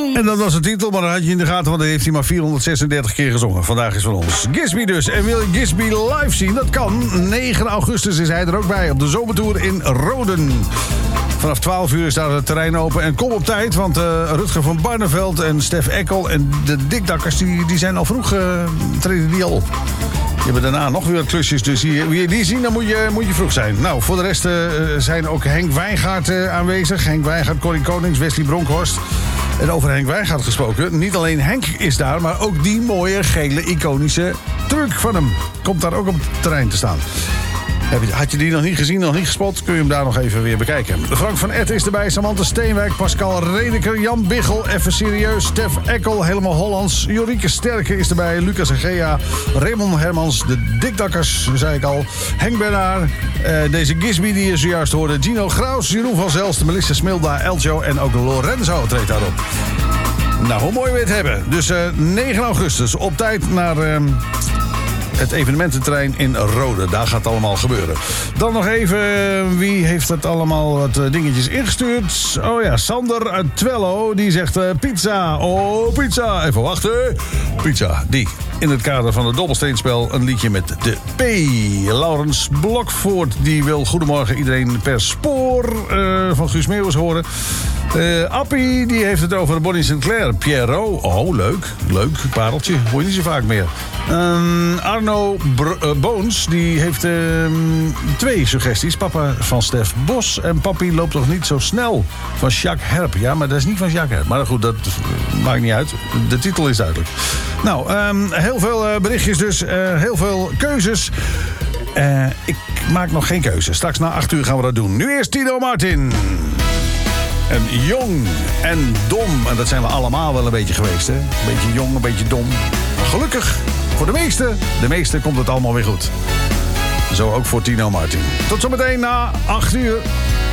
ons. En dat was de titel, maar dan had je in de gaten, want dat heeft hij maar 436 keer gezongen. Vandaag is van ons Gisby dus. En wil je Gisby live zien? Dat kan. 9 augustus is hij er ook bij op de zomertour in Roden. Vanaf 12 uur is daar het terrein open. En kom op tijd, want Rutger van Barneveld en Stef Eckel en de Dikdakkers, die zijn al vroeg, treden die al op. Je hebt daarna nog weer wat klusjes, dus wil je die zien, dan moet je vroeg zijn. Nou, voor de rest zijn ook Henk Wijngaard aanwezig. Henk Wijngaard, Corrie Konings, Wesley Bronkhorst. En over Henk Wijngaard gesproken, niet alleen Henk is daar, maar ook die mooie, gele, iconische truck van hem komt daar ook op het terrein te staan. Had je die nog niet gezien, nog niet gespot, kun je hem daar nog even weer bekijken. Frank van Etten is erbij, Samantha Steenwijk, Pascal Redeker, Jan Biggel, even serieus, Stef Eckel, helemaal Hollands, Jorike Sterke is erbij, Lucas en Gea, Raymond Hermans, de Dikdakkers, zei ik al, Henk Bernard, deze Gisby die je zojuist hoorde, Gino Graus, Jeroen van Zelst, Melissa Smilda, Eljo en ook Lorenzo treedt daarop. Nou, hoe mooi we het hebben. Dus 9 augustus op tijd naar het evenemententerrein in Rode. Daar gaat het allemaal gebeuren. Dan nog even, wie heeft het allemaal wat dingetjes ingestuurd? Oh ja, Sander uit Twello, die zegt pizza. Oh, pizza. Even wachten. Pizza, die. In het kader van het dobbelsteenspel een liedje met de P. Laurens Blokvoort, die wil goedemorgen iedereen per spoor van Guus Meeuwis horen. Appie, die heeft het over Bonnie Sinclair. Pierrot, oh leuk, pareltje, hoor je niet zo vaak meer. Arno Boons, die heeft 2 suggesties. Papa van Stef Bos en papi loopt toch niet zo snel van Jacques Herp. Ja, maar dat is niet van Jacques Herp. Maar goed, dat maakt niet uit. De titel is duidelijk. Nou, heel veel berichtjes dus, heel veel keuzes. Ik maak nog geen keuze. Straks na 8 uur gaan we dat doen. Nu eerst Tino Martin. En jong en dom. En dat zijn we allemaal wel een beetje geweest, hè? Een beetje jong, een beetje dom. Maar gelukkig, voor de meesten komt het allemaal weer goed. Zo ook voor Tino Martin. Tot zometeen na 8 uur.